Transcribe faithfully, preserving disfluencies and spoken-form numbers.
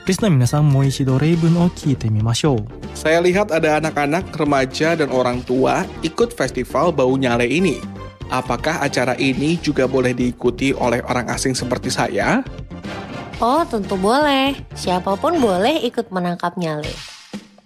リスナーの皆さんも一度例文を聞いてみましょう。 Saya lihat ada anak-anak, remaja, dan orang tua ikut festival bau nyale ini. Apakah acara ini juga boleh diikuti oleh orang asing seperti saya? Oh, tentu boleh. Siapapun boleh ikut menangkap nyale.